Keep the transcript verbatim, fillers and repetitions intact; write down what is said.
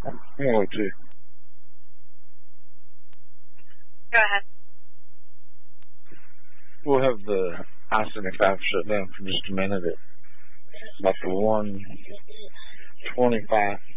Hello, too. Go ahead. We'll have the I seventy-five shut down for just a minute at about the one twenty-five